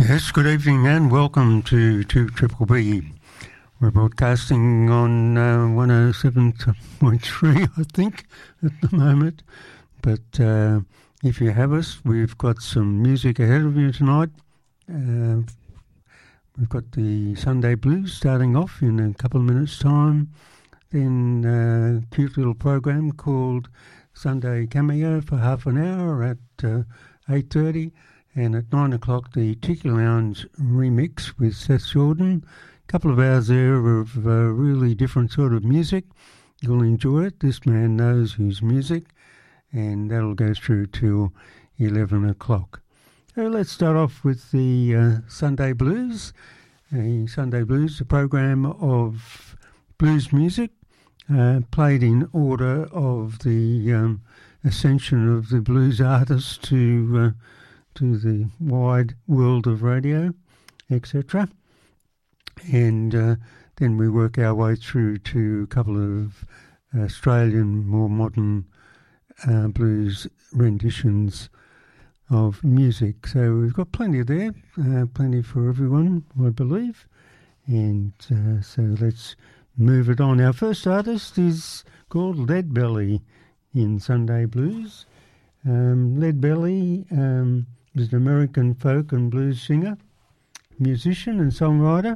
Yes, good evening and welcome to Triple B. We're broadcasting on 107.3, I think, at the moment. But if you have us, we've got some music ahead of you tonight. We've got the Sunday Blues starting off in a couple of minutes' time. Then a cute little program called Sunday Cameo for half an hour at 8:30. And at 9 o'clock, the Tiki Lounge remix with Seth Jordan. A couple of hours there of really different sort of music. You'll enjoy it. This man knows his music. And that'll go through till 11 o'clock. So let's start off with the Sunday Blues. Sunday Blues, a program of blues music played in order of the ascension of the blues artists to the wide world of radio, etc. And then we work our way through to a couple of Australian, more modern blues renditions of music. So we've got plenty there, plenty for everyone, I believe. And so let's move it on. Our first artist is called Leadbelly in Sunday Blues. Leadbelly is an American folk and blues singer, musician and songwriter,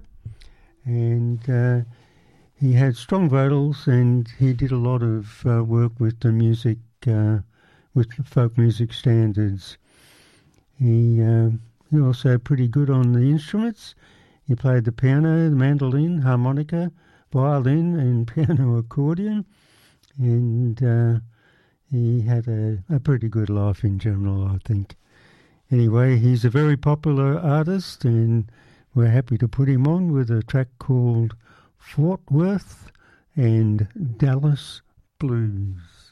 and he had strong vocals, and he did a lot of work with the music, with the folk music standards. He also pretty good on the instruments. He played the piano, the mandolin, harmonica, violin and piano accordion, and he had a pretty good life in general, I think. Anyway, he's a very popular artist, and we're happy to put him on with a track called Fort Worth and Dallas Blues.